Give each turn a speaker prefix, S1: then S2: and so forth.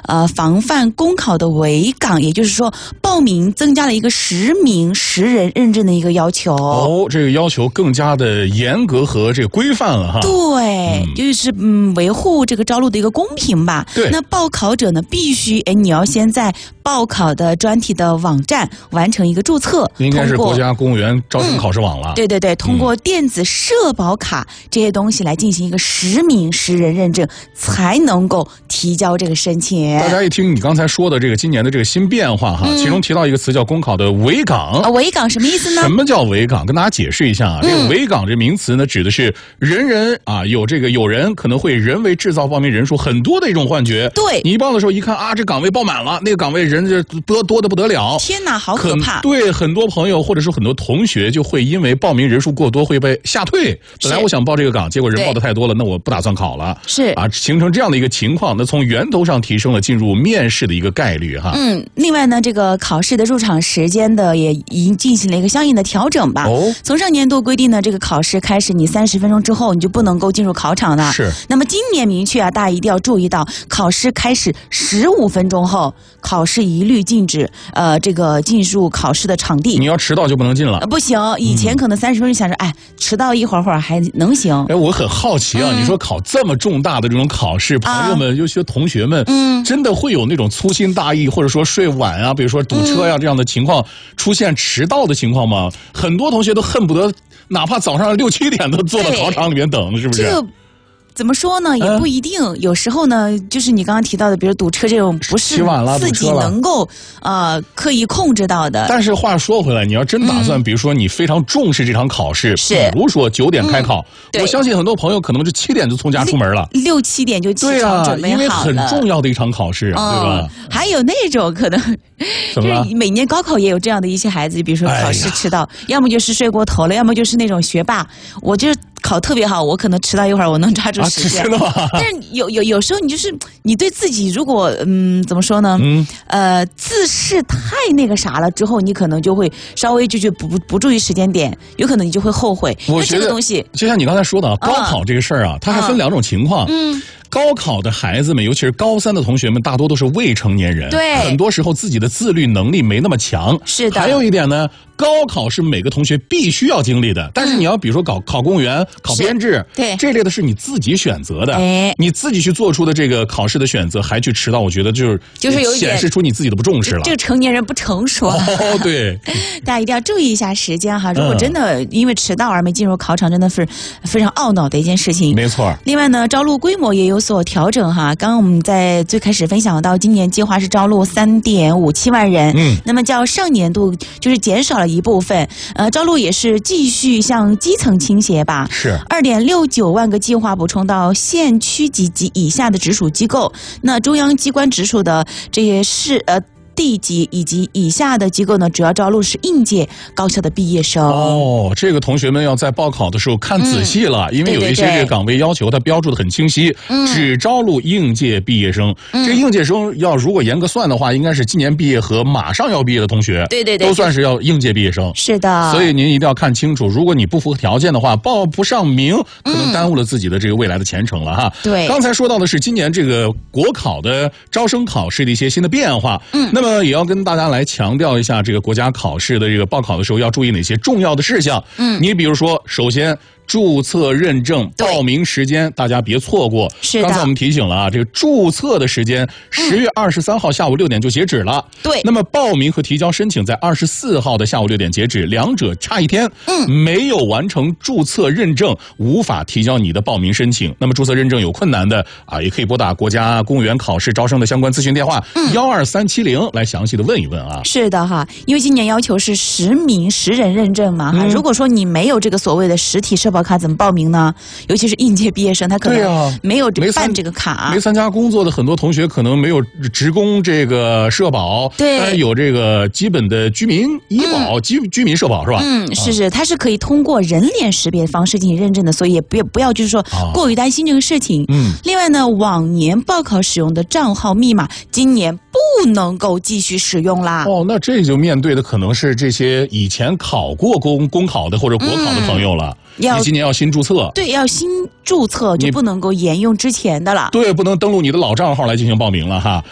S1: 防范公考的维港，也就是说报名增加了一个实名实人认证的一个要求。
S2: 哦，这个要求更加的严格和这个规范了哈。
S1: 对，就是维护这个招录的一个公平吧。
S2: 对，
S1: 那报考者呢，必须你要先在报考的专题的网站完成一个注册，
S2: 应该是国家公务员招生考试网了。
S1: 对对对，通过电子社保卡这些东西来进行一个实名实人认证，才能够提交这个申请。
S2: 大家一听你刚才说的这个今年的这个新变化哈，其中提到一个词叫公考的维港。
S1: 维港什么意思呢？
S2: 什么叫维港？跟大家解释一下啊，这个维港这名词呢，指的是人有人可能会人为制造报名人数很多的一种幻觉。
S1: 对，
S2: 你一报的时候一看啊，这岗位爆满了，那个岗位人就多的不得了。
S1: 天哪，好可怕！
S2: 对，很多朋友或者说很多同学就会因为报名人数过多会被吓退。本来我想报这个岗，结果人报的太多了，那我不打算考了。
S1: 是
S2: 啊，形成这样的一个情况，那从源头上提升了进入面试的一个概率哈。
S1: 另外呢，这个考试的入场时间的也已经进行了一个相应的调整吧。从上年度规定呢，这个考试开始你30分钟之后你就不能够进入考场了。
S2: 是。
S1: 那么今年明确啊，大家一定要注意到，考试开始15分钟后，考试一律禁止这个进入考试的场地。
S2: 你要迟到就不能进了。
S1: 不行，以前可能30分钟想着，迟到一会儿还能行。
S2: 我很好奇啊，你说考这么重大的这种考试，朋友们，尤其是同学们，真的会有那种粗心大意，或者说睡晚啊，比如说堵车呀这样的情况出现迟到的情况吗？很多同学都恨不得哪怕早上6、7点都坐到考场里面等，是不是？
S1: 怎么说呢？也不一定。有时候呢，就是你刚刚提到的，比如堵车这种，不是自己能够刻意控制到的。
S2: 但是话说回来，你要真打算，比如说你非常重视这场考试，比如说9点开考，我相信很多朋友可能就7点就从家出门了
S1: ，6、7点就起床准备好了。
S2: 因为很重要的一场考试，对吧？
S1: 还有那种可能，就是每年高考也有这样的一些孩子，比如说考试迟到，要么就是睡过头了，要么就是那种学霸。我就是考特别好，我可能迟到一会儿，我能抓住时间。但是有时候你就是你对自己如果怎么说呢？自视太那个啥了之后，你可能就会稍微就不注意时间点，有可能你就会后悔。
S2: 我觉得这个
S1: 东西
S2: 就像你刚才说的啊，高考这个事儿啊，它还分2种情况。高考的孩子们，尤其是高3的同学们，大多都是未成年人，
S1: 对，
S2: 很多时候自己的自律能力没那么强。
S1: 是的。
S2: 还有一点呢，高考是每个同学必须要经历的，但是你要比如说考公务员、考编制，
S1: 对，
S2: 这类的是你自己选择的，你自己去做出的这个考试的选择，还去迟到，我觉得就是
S1: 有
S2: 显示出你自己的不重视了。
S1: 这个成年人不成熟。
S2: 对，
S1: 大家一定要注意一下时间哈。如果真的因为迟到而没进入考场，真的是非常懊恼的一件事情。
S2: 没错。
S1: 另外呢，招录规模也有所调整哈。刚刚我们在最开始分享到，今年计划是招录3.57万人，那么较上年度就是减少了一部分。招录也是继续向基层倾斜吧。
S2: 是
S1: 2.69万个计划补充到县区级及以下的直属机构。那中央机关直属的这些地级以及以下的机构呢，主要招录是应届高校的毕业生。
S2: 这个同学们要在报考的时候看仔细了，因为有一些这个岗位要求它标注的很清晰，只招录应届毕业生。这应届生如果严格算的话，应该是今年毕业和马上要毕业的同学，
S1: 对，
S2: 都算是要应届毕业生。
S1: 是的。
S2: 所以您一定要看清楚，如果你不符合条件的话，报不上名，可能耽误了自己的这个未来的前程了哈。
S1: 对。
S2: 刚才说到的是今年这个国考的招生考试的一些新的变化。那么也要跟大家来强调一下，这个国家考试的这个报考的时候要注意哪些重要的事项。你比如说，首先注册认证报名时间大家别错过。
S1: 是的。
S2: 刚才我们提醒了啊，这个注册的时间10月23号下午6点就截止了。
S1: 对。
S2: 那么报名和提交申请在24号的下午6点截止，两者差1天。没有完成注册认证，无法提交你的报名申请。那么注册认证有困难的啊，也可以拨打国家公务员考试招生的相关咨询电话12370来详细的问一问啊。
S1: 是的哈，因为今年要求是实名实人认证嘛哈。如果说你没有这个所谓的实体社保卡，怎么报名呢？尤其是应届毕业生，他可能没有办这个卡，
S2: 没参加工作的很多同学可能没有职工这个社保，
S1: 对，
S2: 但是有这个基本的居民医保、居民社保是吧？
S1: 是，它是可以通过人脸识别方式进行认证的，所以也不要就是说过于担心这个事情。另外呢，往年报考使用的账号密码，今年不能够继续使用啦。
S2: 那这就面对的可能是这些以前考过公考的或者国考的朋友了。你今年要新注册，
S1: 对，要新注册，就不能够沿用之前的了。
S2: 对，不能登录你的老账号来进行报名了哈。